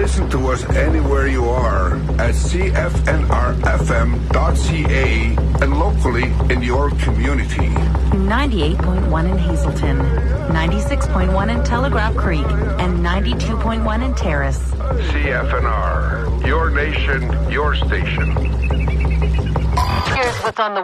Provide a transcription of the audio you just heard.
listen to us anywhere you are at cfnrfm.ca and locally in your community. 98.1 in Hazelton, 96.1 in Telegraph Creek, and 92.1 in Terrace. CFNR, your nation, your station. Here's what's on the